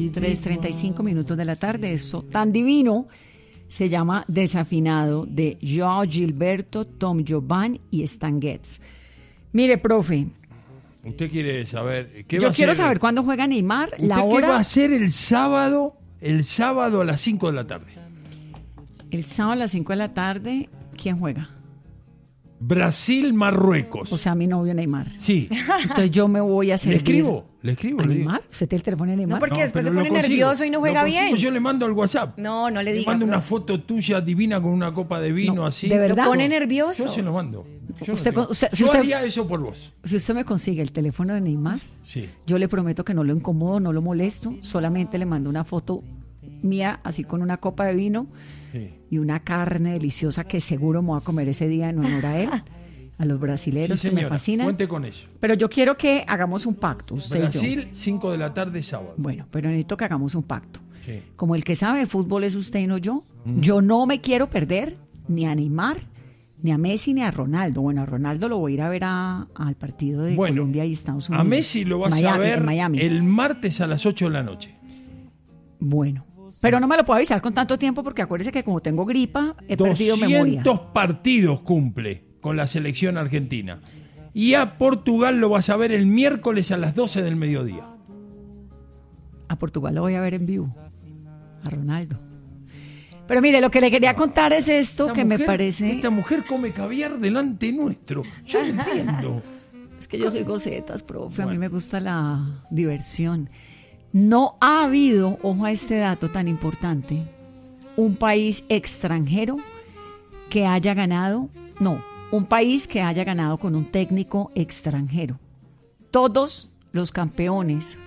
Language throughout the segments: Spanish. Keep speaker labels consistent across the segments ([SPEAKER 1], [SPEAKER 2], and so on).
[SPEAKER 1] 3:35 minutos de la tarde. Eso tan divino se llama Desafinado, de Joao Gilberto, Tom Jovan y Stan Getz. Mire, profe.
[SPEAKER 2] ¿Usted quiere saber qué
[SPEAKER 1] Yo quiero saber cuándo juega Neymar, la hora.
[SPEAKER 2] ¿Qué va a hacer el sábado a las 5 de la tarde?
[SPEAKER 1] El sábado a las 5 de la tarde, ¿quién juega?
[SPEAKER 2] Brasil-Marruecos.
[SPEAKER 1] O sea, mi novio Neymar.
[SPEAKER 2] Sí.
[SPEAKER 1] Entonces yo me voy a servir.
[SPEAKER 2] Le escribo.
[SPEAKER 1] ¿A Neymar? ¿Usted tiene el teléfono de Neymar?
[SPEAKER 3] No, porque después se pone nervioso y no juega bien.
[SPEAKER 2] Yo le mando al WhatsApp.
[SPEAKER 3] No le diga.
[SPEAKER 2] Le mando una foto tuya divina con una copa de vino así.
[SPEAKER 1] ¿De verdad?
[SPEAKER 3] Lo pone nervioso.
[SPEAKER 2] Yo se lo mando. Yo haría eso por vos.
[SPEAKER 1] Si usted me consigue el teléfono de Neymar,
[SPEAKER 2] sí,
[SPEAKER 1] yo le prometo que no lo incomodo, no lo molesto, solamente le mando una foto mía así con una copa de vino y una carne deliciosa que seguro me voy a comer ese día en honor a él. A los brasileros,
[SPEAKER 2] sí,
[SPEAKER 1] que me fascinan.
[SPEAKER 2] Cuente con eso.
[SPEAKER 1] Pero yo quiero que hagamos un pacto, usted
[SPEAKER 2] Brasil,
[SPEAKER 1] y yo.
[SPEAKER 2] 5 de la tarde, sábado.
[SPEAKER 1] Bueno, pero necesito que hagamos un pacto.
[SPEAKER 2] Sí.
[SPEAKER 1] Como el que sabe de fútbol es usted y no yo. Yo no me quiero perder ni a Neymar, ni a Messi, ni a Ronaldo. Bueno, a Ronaldo lo voy a ir a ver al partido de Colombia y Estados Unidos.
[SPEAKER 2] A Messi lo vas a ver el martes a las 8 de la noche.
[SPEAKER 1] Bueno. Pero no me lo puedo avisar con tanto tiempo porque acuérdese que como tengo gripa, he perdido memoria.
[SPEAKER 2] 200 partidos cumple con la selección argentina. Y a Portugal lo vas a ver el miércoles a las 12 del mediodía.
[SPEAKER 1] A Portugal lo voy a ver en vivo. A Ronaldo. Pero mire, lo que le quería contar es esto que me parece...
[SPEAKER 2] Esta mujer come caviar delante nuestro. Yo no entiendo.
[SPEAKER 1] Es que yo soy gocetas, profe. A mí me gusta la diversión. No ha habido, ojo a este dato tan importante, un país extranjero que haya ganado... un país que haya ganado con un técnico extranjero. Todos los campeones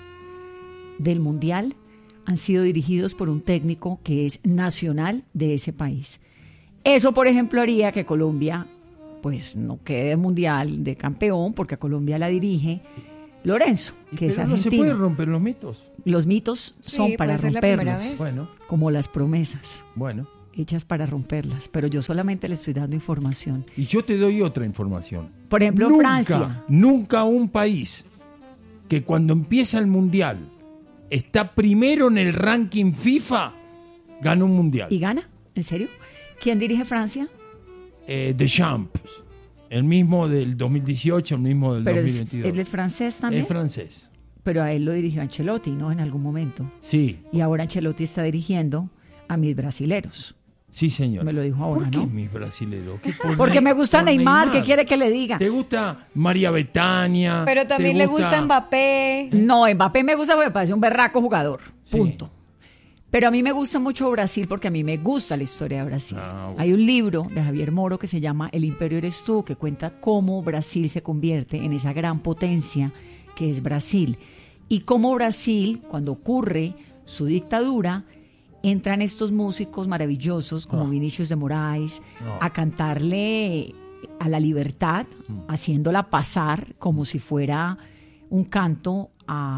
[SPEAKER 1] del Mundial han sido dirigidos por un técnico que es nacional de ese país. Eso, por ejemplo, haría que Colombia pues no quede Mundial de campeón, porque a Colombia la dirige Lorenzo, que es argentino.
[SPEAKER 2] ¿No se puede romper los mitos?
[SPEAKER 1] Los mitos son para romperlos, como las promesas.
[SPEAKER 2] Bueno.
[SPEAKER 1] Hechas para romperlas, pero yo solamente le estoy dando información.
[SPEAKER 2] Y yo te doy otra información.
[SPEAKER 1] Por ejemplo, Francia.
[SPEAKER 2] Nunca un país que cuando empieza el Mundial está primero en el ranking FIFA gana un Mundial.
[SPEAKER 1] ¿Y gana? ¿En serio? ¿Quién dirige Francia?
[SPEAKER 2] Deschamps. El mismo del 2018, el mismo del 2022.
[SPEAKER 1] ¿Él es francés también?
[SPEAKER 2] Es francés.
[SPEAKER 1] Pero a él lo dirigió Ancelotti, ¿no? En algún momento.
[SPEAKER 2] Sí.
[SPEAKER 1] Y ahora Ancelotti está dirigiendo a mis brasileros.
[SPEAKER 2] Sí, señor.
[SPEAKER 1] Me lo dijo ahora,
[SPEAKER 2] ¿Por qué
[SPEAKER 1] ¿no?
[SPEAKER 2] mis brasileros?
[SPEAKER 1] Porque me gusta Neymar. ¿Qué quiere que le diga?
[SPEAKER 2] ¿Te gusta María Betania?
[SPEAKER 3] Pero también le gusta Mbappé.
[SPEAKER 1] No, Mbappé me gusta porque me parece un berraco jugador. Punto. Sí. Pero a mí me gusta mucho Brasil porque a mí me gusta la historia de Brasil. Bueno. Hay un libro de Javier Moro que se llama El Imperio Eres Tú, que cuenta cómo Brasil se convierte en esa gran potencia que es Brasil. Y cómo Brasil, cuando ocurre su dictadura, entran estos músicos maravillosos como Vinícius de Moraes a cantarle a la libertad, haciéndola pasar como si fuera un canto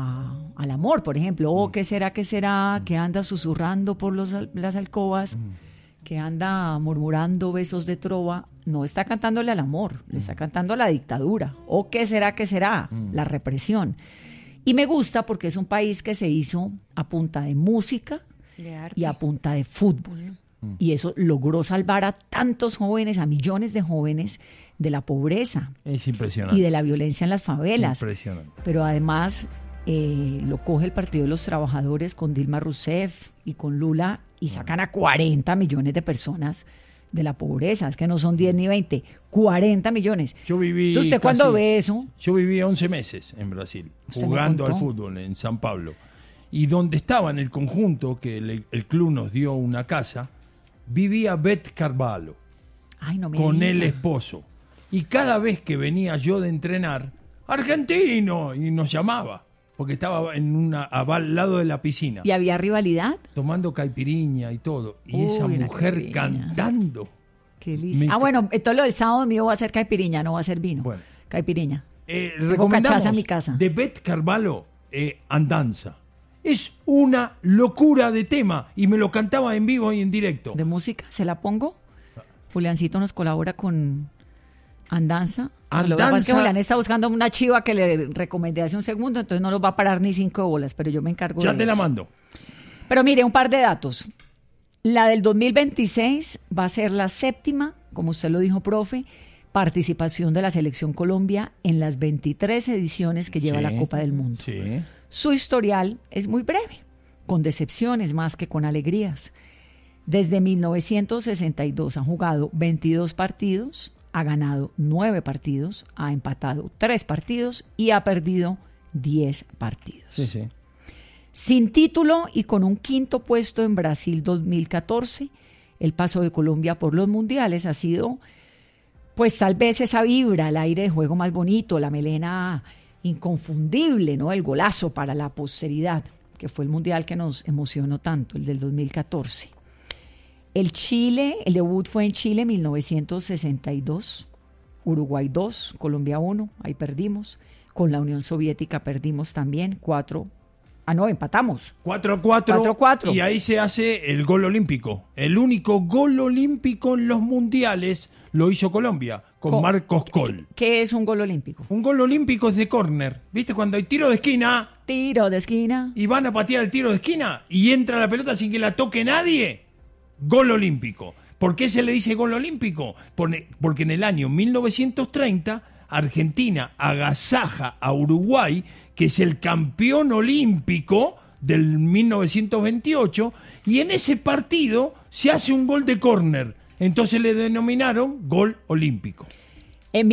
[SPEAKER 1] al amor, por ejemplo. Oh, ¿qué será, que anda susurrando por las alcobas, que anda murmurando besos de trova? No está cantándole al amor, le está cantando a la dictadura. Oh, ¿qué será, la represión? Y me gusta porque es un país que se hizo a punta de música y a punta de fútbol. Y eso logró salvar a tantos jóvenes, a millones de jóvenes, de la pobreza.
[SPEAKER 2] Es impresionante.
[SPEAKER 1] Y de la violencia en las favelas.
[SPEAKER 2] Impresionante.
[SPEAKER 1] Pero además lo coge el Partido de los Trabajadores con Dilma Rousseff y con Lula y sacan a 40 millones de personas de la pobreza. Es que no son 10 ni 20, 40 millones.
[SPEAKER 2] Yo viví.
[SPEAKER 1] Entonces, ¿usted cuando ve eso?
[SPEAKER 2] Yo viví 11 meses en Brasil, jugando al fútbol en San Pablo. Y donde estaba en el conjunto, que el club nos dio una casa, vivía Beth Carvalho.
[SPEAKER 1] Ay, no me
[SPEAKER 2] con
[SPEAKER 1] diga.
[SPEAKER 2] el esposo. Y cada vez que venía yo de entrenar, argentino, y nos llamaba, porque estaba al lado de la piscina.
[SPEAKER 1] ¿Y había rivalidad?
[SPEAKER 2] Tomando caipiriña y todo. Y esa mujer cantando.
[SPEAKER 1] Qué lindo. Bueno, todo lo del sábado mío va a ser caipiriña, no va a ser vino. Bueno. Caipiriña.
[SPEAKER 2] Recomendamos
[SPEAKER 1] a mi casa.
[SPEAKER 2] de Beth Carvalho, Andanza. Es una locura de tema y me lo cantaba en vivo y en directo.
[SPEAKER 1] ¿De música? ¿Se la pongo? Juliancito nos colabora con Andanza. Lo que pasa es que Julián está buscando una chiva que le recomendé hace un segundo, entonces no los va a parar ni 5 bolas, pero yo me encargo de eso.
[SPEAKER 2] Ya te la mando.
[SPEAKER 1] Pero mire, un par de datos. La del 2026 va a ser la 7ª, como usted lo dijo, profe, participación de la Selección Colombia en las 23 ediciones que lleva la Copa del Mundo.
[SPEAKER 2] Sí.
[SPEAKER 1] Su historial es muy breve, con decepciones más que con alegrías. Desde 1962 ha jugado 22 partidos, ha ganado 9 partidos, ha empatado 3 partidos y ha perdido 10 partidos.
[SPEAKER 2] Sí, sí.
[SPEAKER 1] Sin título y con un 5º puesto en Brasil 2014, el paso de Colombia por los mundiales ha sido, pues tal vez esa vibra, el aire de juego más bonito, la melena inconfundible, ¿no? El golazo para la posteridad, que fue el mundial que nos emocionó tanto, el del 2014. El debut fue en Chile en 1962, Uruguay 2, Colombia 1, ahí perdimos. Con la Unión Soviética perdimos también 4-4.
[SPEAKER 2] 4-4. Y ahí se hace el gol olímpico. El único gol olímpico en los mundiales lo hizo Colombia, con Marcos Coll.
[SPEAKER 1] ¿Qué es un gol olímpico?
[SPEAKER 2] Un gol olímpico es de córner. ¿Viste? Cuando hay tiro de esquina.
[SPEAKER 1] Tiro de esquina.
[SPEAKER 2] Y van a patear el tiro de esquina y entra la pelota sin que la toque nadie. Gol olímpico. ¿Por qué se le dice gol olímpico? Porque en el año 1930 Argentina agasaja a Uruguay, que es el campeón olímpico del 1928, y en ese partido se hace un gol de córner. Entonces le denominaron gol olímpico.
[SPEAKER 1] En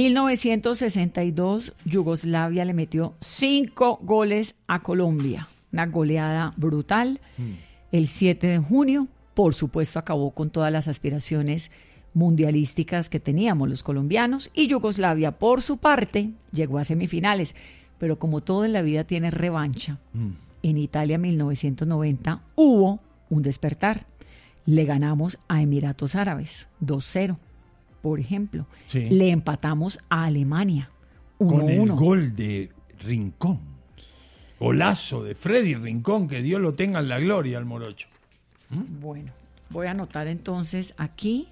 [SPEAKER 1] 1962, Yugoslavia le metió 5 goles a Colombia. Una goleada brutal. El 7 de junio, por supuesto, acabó con todas las aspiraciones mundialísticas que teníamos los colombianos, y Yugoslavia, por su parte, llegó a semifinales. Pero como todo en la vida tiene revancha, en Italia 1990 hubo un despertar. Le ganamos a Emiratos Árabes 2-0, por ejemplo.
[SPEAKER 2] Sí.
[SPEAKER 1] Le empatamos a Alemania 1-1.
[SPEAKER 2] Con el gol de Rincón. Golazo de Freddy Rincón, que Dios lo tenga en la gloria al morocho.
[SPEAKER 1] Bueno, voy a anotar entonces aquí.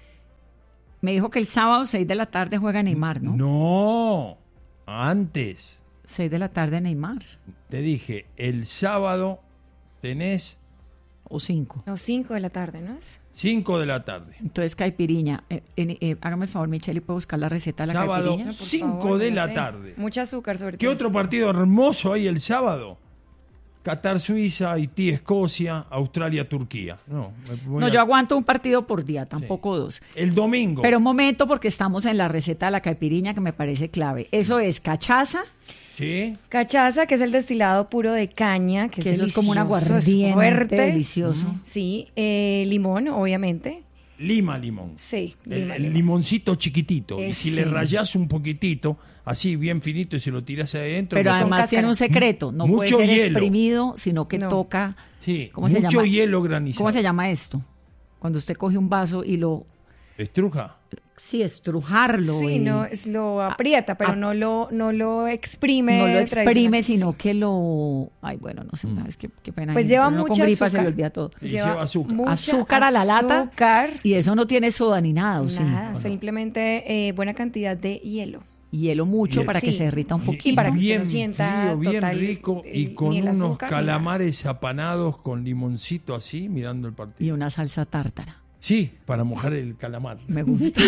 [SPEAKER 1] Me dijo que el sábado 6 de la tarde juega Neymar, ¿no?
[SPEAKER 2] No, antes.
[SPEAKER 1] 6 de la tarde Neymar.
[SPEAKER 2] Te dije, el sábado tenés...
[SPEAKER 1] ¿O 5?
[SPEAKER 3] No, 5 de la tarde, ¿no es?
[SPEAKER 2] 5 de la tarde.
[SPEAKER 1] Entonces, caipiriña. Hágame el favor, Michelle, y puedo buscar la receta de la
[SPEAKER 2] sábado,
[SPEAKER 1] caipiriña.
[SPEAKER 2] 5 de la tarde.
[SPEAKER 3] Mucha azúcar, sobre todo.
[SPEAKER 2] ¿Qué otro partido hermoso hay el sábado? Qatar-Suiza, Haití-Escocia, Australia-Turquía. No,
[SPEAKER 1] yo aguanto un partido por día, tampoco 2.
[SPEAKER 2] El domingo.
[SPEAKER 1] Pero un momento, porque estamos en la receta de la caipiriña que me parece clave. Eso es cachaza.
[SPEAKER 2] Sí.
[SPEAKER 3] Cachaza, que es el destilado puro de caña, que
[SPEAKER 1] eso
[SPEAKER 3] es
[SPEAKER 1] es como un aguardiente
[SPEAKER 3] fuerte,
[SPEAKER 1] delicioso.
[SPEAKER 3] Sí, limón, obviamente.
[SPEAKER 2] Limón.
[SPEAKER 3] Sí,
[SPEAKER 2] el limoncito chiquitito. Y si
[SPEAKER 1] sí.
[SPEAKER 2] le rayás un poquitito, así bien finito, y se lo tirás adentro.
[SPEAKER 1] Pero además tiene un secreto. No puede ser
[SPEAKER 2] hielo.
[SPEAKER 1] Exprimido, sino que toca.
[SPEAKER 2] Sí,
[SPEAKER 1] ¿cómo se llama?
[SPEAKER 2] Mucho hielo granizado.
[SPEAKER 1] ¿Cómo se llama esto? Cuando usted coge un vaso y lo...
[SPEAKER 2] ¿Estruja?
[SPEAKER 1] Sí, estrujarlo.
[SPEAKER 3] Sí, lo aprieta, pero no lo exprime.
[SPEAKER 1] No lo exprime, sino que lo... Ay, bueno, no sé, es que qué pena.
[SPEAKER 3] Pues lleva
[SPEAKER 1] mucha
[SPEAKER 3] mucha
[SPEAKER 1] gripa,
[SPEAKER 3] azúcar.
[SPEAKER 1] se le olvida todo.
[SPEAKER 2] Lleva azúcar.
[SPEAKER 1] Azúcar a la lata.
[SPEAKER 3] Azúcar.
[SPEAKER 1] Y eso no tiene soda ni nada, ¿o sí?
[SPEAKER 3] Nada, simplemente buena cantidad de hielo.
[SPEAKER 1] Hielo mucho para que se derrita un poquito.
[SPEAKER 3] Y para que
[SPEAKER 2] bien
[SPEAKER 3] se lo sienta
[SPEAKER 2] frío, bien
[SPEAKER 3] total,
[SPEAKER 2] rico, y con
[SPEAKER 3] ni el
[SPEAKER 2] unos
[SPEAKER 3] azúcar,
[SPEAKER 2] calamares apanados con limoncito así, mirando el partido.
[SPEAKER 1] Y una salsa tártara.
[SPEAKER 2] Sí, para mojar el calamar.
[SPEAKER 1] Me gusta.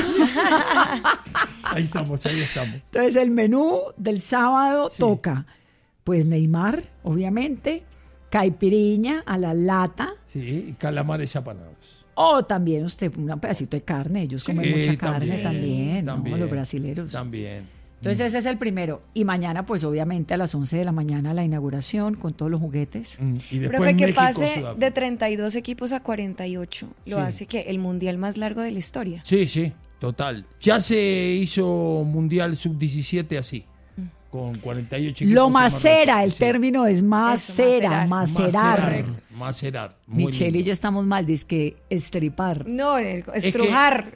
[SPEAKER 2] Ahí estamos.
[SPEAKER 1] Entonces el menú del sábado toca, pues Neymar, obviamente, caipiriña a la lata.
[SPEAKER 2] Sí, y calamares apanados.
[SPEAKER 1] O también usted un pedacito de carne, ellos comen mucha carne también, ¿no? Los brasileros.
[SPEAKER 2] También.
[SPEAKER 1] Entonces ese es el primero. Y mañana, pues obviamente a las 11 de la mañana la inauguración con todos los juguetes.
[SPEAKER 2] Y después
[SPEAKER 3] Profe, que
[SPEAKER 2] México,
[SPEAKER 3] pase
[SPEAKER 2] Sudáfrica.
[SPEAKER 3] de 32 equipos a 48 lo
[SPEAKER 2] Sí.
[SPEAKER 3] hace que el mundial más largo de la historia.
[SPEAKER 2] Sí, total. Ya se hizo Mundial Sub-17 así, con 48 equipos.
[SPEAKER 1] Lo macera, el
[SPEAKER 2] Sí.
[SPEAKER 1] término es macera, macerar.
[SPEAKER 2] Macerar. Muy
[SPEAKER 1] Michelle y
[SPEAKER 2] lindo.
[SPEAKER 1] yo estamos mal, que estripar.
[SPEAKER 3] No, estrujar.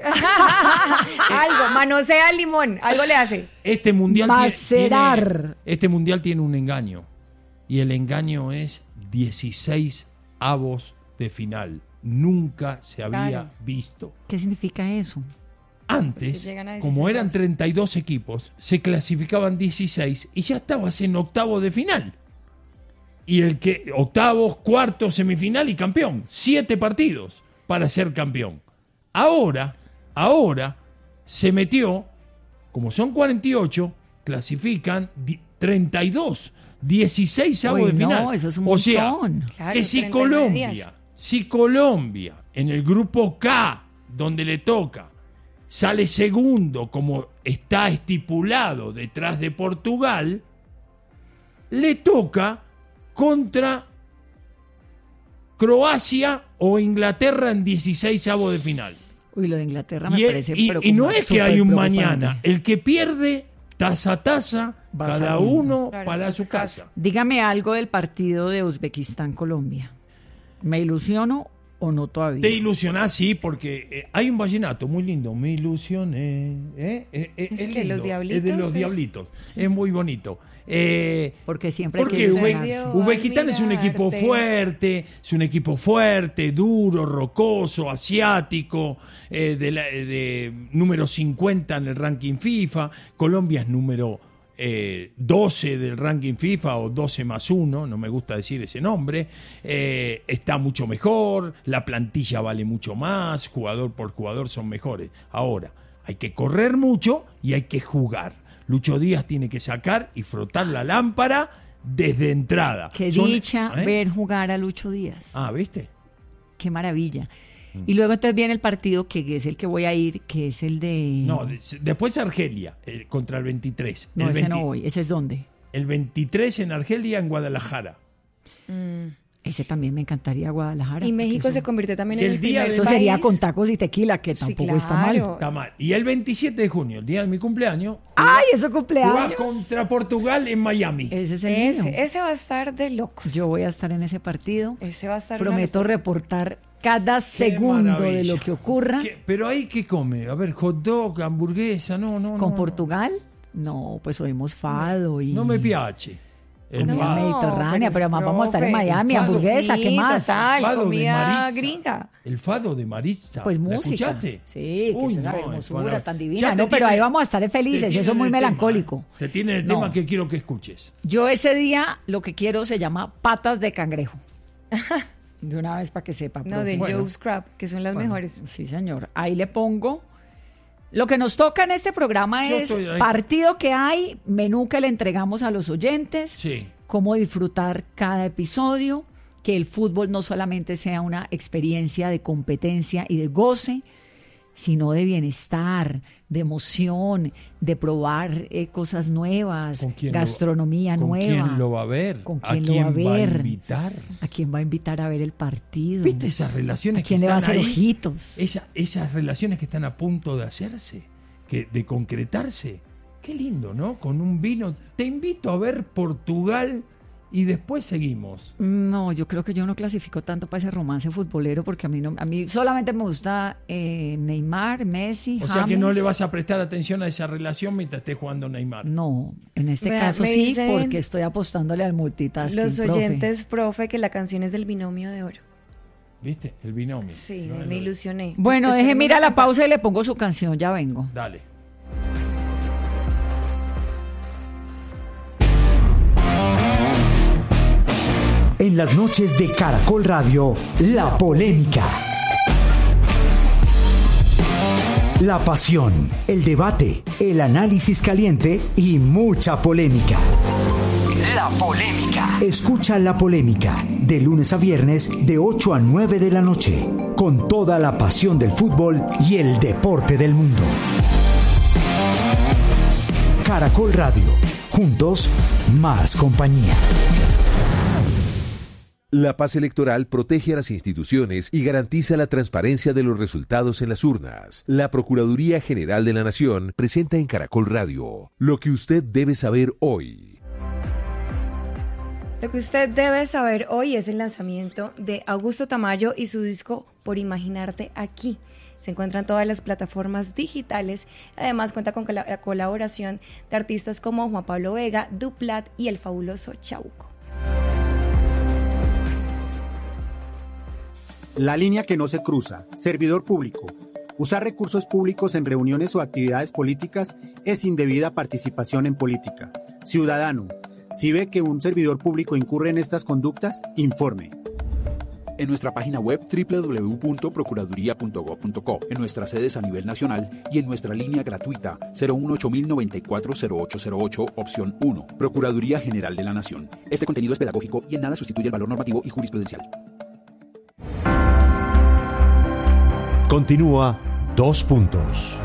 [SPEAKER 3] Algo, manosea el limón, algo le hace.
[SPEAKER 2] Este mundial
[SPEAKER 1] Macerar.
[SPEAKER 2] este mundial tiene un engaño. Y el engaño es 16 avos de final. Nunca se había visto.
[SPEAKER 1] ¿Qué significa eso?
[SPEAKER 2] Antes,
[SPEAKER 3] llegan a
[SPEAKER 2] como
[SPEAKER 3] 16
[SPEAKER 2] eran 32 equipos, se clasificaban 16 y ya estabas en octavo de final. Y el que octavos, cuartos, semifinal y campeón. 7 partidos para ser campeón. Ahora se metió, como son 48, clasifican 32, 16 avos de final.
[SPEAKER 1] Eso es un
[SPEAKER 2] o sea,
[SPEAKER 1] montón.
[SPEAKER 3] Claro,
[SPEAKER 2] que si
[SPEAKER 3] 39 días.
[SPEAKER 2] Colombia en el grupo K, donde le toca, sale segundo, como está estipulado detrás de Portugal, le toca contra Croacia o Inglaterra en 16 avos de final.
[SPEAKER 1] Uy, lo de Inglaterra me
[SPEAKER 2] Y,
[SPEAKER 1] parece
[SPEAKER 2] y no es que hay un
[SPEAKER 1] superpreocupante.
[SPEAKER 2] mañana. El que pierde, taza a taza,
[SPEAKER 1] Va
[SPEAKER 2] cada
[SPEAKER 1] saliendo.
[SPEAKER 2] uno
[SPEAKER 3] Claro,
[SPEAKER 2] para
[SPEAKER 3] a
[SPEAKER 2] su
[SPEAKER 3] su
[SPEAKER 2] casa.
[SPEAKER 1] Dígame algo del partido de Uzbekistán-Colombia. ¿Me ilusiono o no todavía?
[SPEAKER 2] Te ilusionás, sí, porque hay un vallenato muy lindo. Me ilusioné.
[SPEAKER 3] ¿Es
[SPEAKER 2] Es
[SPEAKER 3] de
[SPEAKER 2] lindo,
[SPEAKER 3] los Diablitos?
[SPEAKER 2] Es de los Diablitos. Es muy bonito.
[SPEAKER 1] Porque siempre hay
[SPEAKER 2] Porque
[SPEAKER 1] que ilusionarse.
[SPEAKER 2] Uzbekistán es un equipo fuerte, duro, rocoso, asiático, de número 50 en el ranking FIFA. Colombia es número 12 del ranking FIFA o 12 más 1, no me gusta decir ese nombre. Está mucho mejor, la plantilla vale mucho más, jugador por jugador son mejores. Ahora, hay que correr mucho y hay que jugar. Lucho Díaz tiene que sacar y frotar la lámpara desde entrada.
[SPEAKER 1] Qué dicha ver jugar a Lucho Díaz.
[SPEAKER 2] Ah, ¿viste?
[SPEAKER 1] Qué maravilla. Y luego entonces viene el partido que es el que voy a ir, que es el de...
[SPEAKER 2] No, después Argelia, contra el 23.
[SPEAKER 1] No,
[SPEAKER 2] el
[SPEAKER 1] ese no voy. ¿Ese es dónde?
[SPEAKER 2] El 23 en Argelia, en Guadalajara.
[SPEAKER 1] Ese también me encantaría, Guadalajara.
[SPEAKER 3] Y
[SPEAKER 1] porque
[SPEAKER 3] México
[SPEAKER 1] eso-
[SPEAKER 3] se convirtió también
[SPEAKER 2] Y
[SPEAKER 3] en
[SPEAKER 2] el
[SPEAKER 3] el
[SPEAKER 2] día
[SPEAKER 3] primer
[SPEAKER 2] de-
[SPEAKER 1] Eso
[SPEAKER 3] país.
[SPEAKER 1] sería con tacos y tequila, que
[SPEAKER 3] Sí,
[SPEAKER 1] tampoco está mal.
[SPEAKER 3] claro.
[SPEAKER 2] Está mal. Y el 27 de junio, el día de mi cumpleaños,
[SPEAKER 1] ¡Ay, eso
[SPEAKER 2] jugás
[SPEAKER 1] cumpleaños!
[SPEAKER 2] contra Portugal en Miami.
[SPEAKER 1] Ese es el mío.
[SPEAKER 3] Ese va a estar de locos.
[SPEAKER 1] Yo voy a estar en ese partido.
[SPEAKER 3] Ese va a estar
[SPEAKER 1] Prometo
[SPEAKER 3] una locura.
[SPEAKER 1] reportar cada
[SPEAKER 2] Qué
[SPEAKER 1] segundo
[SPEAKER 2] maravilla.
[SPEAKER 1] de lo que ocurra.
[SPEAKER 2] Pero ahí, ¿qué come? A ver, hot dog, hamburguesa, no.
[SPEAKER 1] ¿Con
[SPEAKER 2] no.
[SPEAKER 1] Portugal? No, pues oímos fado y...
[SPEAKER 2] No me piache. El
[SPEAKER 1] comida
[SPEAKER 2] fado.
[SPEAKER 1] mediterránea, pero además
[SPEAKER 3] profe,
[SPEAKER 1] vamos a estar en Miami,
[SPEAKER 2] el fado.
[SPEAKER 1] hamburguesa, ¿qué
[SPEAKER 3] Sí,
[SPEAKER 1] más?
[SPEAKER 3] total,
[SPEAKER 2] Fado de
[SPEAKER 3] comida
[SPEAKER 2] Maritza.
[SPEAKER 3] gringa.
[SPEAKER 2] El fado de Maritza.
[SPEAKER 1] Pues
[SPEAKER 2] ¿La
[SPEAKER 1] música.
[SPEAKER 2] escuchaste?
[SPEAKER 1] Sí, que
[SPEAKER 2] Uy,
[SPEAKER 1] es una
[SPEAKER 2] no,
[SPEAKER 1] hermosura
[SPEAKER 2] bueno.
[SPEAKER 1] tan
[SPEAKER 2] Ya
[SPEAKER 1] divina.
[SPEAKER 2] te
[SPEAKER 1] No, pero
[SPEAKER 2] tiene-
[SPEAKER 1] ahí vamos a estar
[SPEAKER 2] te
[SPEAKER 1] felices,
[SPEAKER 2] tienen
[SPEAKER 1] eso es muy
[SPEAKER 2] el tema,
[SPEAKER 1] melancólico.
[SPEAKER 2] Te tiene el
[SPEAKER 1] No.
[SPEAKER 2] tema que quiero que escuches.
[SPEAKER 1] Yo ese día lo que quiero se llama patas de cangrejo. De una vez para que sepa.
[SPEAKER 3] No,
[SPEAKER 1] profe.
[SPEAKER 3] de
[SPEAKER 2] Bueno.
[SPEAKER 3] Joe's Crab, que son las mejores.
[SPEAKER 1] Sí, señor. Ahí le pongo. Lo que nos toca en este programa
[SPEAKER 2] Yo
[SPEAKER 1] es
[SPEAKER 2] estoy ahí.
[SPEAKER 1] partido que hay, menú que le entregamos a los oyentes,
[SPEAKER 2] Sí.
[SPEAKER 1] cómo disfrutar cada episodio, que el fútbol no solamente sea una experiencia de competencia y de goce, sino de bienestar, de emoción, de probar cosas nuevas,
[SPEAKER 2] ¿Con quién
[SPEAKER 1] gastronomía
[SPEAKER 2] ¿Con
[SPEAKER 1] nueva.
[SPEAKER 2] quién lo va a ver?
[SPEAKER 1] ¿Con
[SPEAKER 2] ¿A
[SPEAKER 1] quién lo
[SPEAKER 2] quién
[SPEAKER 1] va a ver?
[SPEAKER 2] invitar?
[SPEAKER 1] ¿A quién va a invitar a ver el partido?
[SPEAKER 2] ¿Viste esas relaciones
[SPEAKER 1] ¿A quién
[SPEAKER 2] que
[SPEAKER 1] le va a
[SPEAKER 2] están
[SPEAKER 1] hacer
[SPEAKER 2] ahí?
[SPEAKER 1] ojitos?
[SPEAKER 2] Esas relaciones que están a punto de hacerse, de concretarse. Qué lindo, ¿no? Con un vino. Te invito a ver Portugal y después seguimos.
[SPEAKER 1] No, yo creo que yo no clasifico tanto para ese romance futbolero porque a mí solamente me gusta Neymar, Messi,
[SPEAKER 2] O sea que
[SPEAKER 1] James.
[SPEAKER 2] no le vas a prestar atención a esa relación mientras esté jugando Neymar.
[SPEAKER 1] No, en este
[SPEAKER 3] Vea,
[SPEAKER 1] caso
[SPEAKER 3] me
[SPEAKER 1] sí,
[SPEAKER 3] dicen
[SPEAKER 1] porque estoy apostándole al multitasking,
[SPEAKER 3] Los
[SPEAKER 1] profe.
[SPEAKER 3] oyentes, profe, que la canción es del binomio de oro.
[SPEAKER 2] ¿Viste? El binomio.
[SPEAKER 3] Sí,
[SPEAKER 2] No,
[SPEAKER 3] me ilusioné.
[SPEAKER 1] Bueno,
[SPEAKER 3] Después
[SPEAKER 1] deje
[SPEAKER 3] ponemos
[SPEAKER 1] mira la
[SPEAKER 3] cantar.
[SPEAKER 1] pausa y le pongo su canción, ya vengo.
[SPEAKER 2] Dale.
[SPEAKER 4] En las noches de Caracol Radio, La Polémica. La pasión, el debate, el análisis caliente y mucha polémica. La Polémica. Escucha La Polémica de lunes a viernes de 8 a 9 de la noche, con toda la pasión del fútbol y el deporte del mundo. Caracol Radio. Juntos, más compañía.
[SPEAKER 5] La paz electoral protege a las instituciones y garantiza la transparencia de los resultados en las urnas. La Procuraduría General de la Nación presenta en Caracol Radio lo que usted debe saber hoy.
[SPEAKER 3] Lo que usted debe saber hoy es el lanzamiento de Augusto Tamayo y su disco Por Imaginarte Aquí. Se encuentra en todas las plataformas digitales. Además cuenta con la colaboración de artistas como Juan Pablo Vega, Duplat y el fabuloso Chauco.
[SPEAKER 6] La línea que no se cruza. Servidor público. Usar recursos públicos en reuniones o actividades políticas es indebida participación en política. Ciudadano, si ve que un servidor público incurre en estas conductas, informe.
[SPEAKER 7] En nuestra página web www.procuraduría.gov.co, en nuestras sedes a nivel nacional y en nuestra línea gratuita 018-094-0808, opción 1, Procuraduría General de la Nación. Este contenido es pedagógico y en nada sustituye el valor normativo y jurisprudencial.
[SPEAKER 5] Continúa 2 puntos.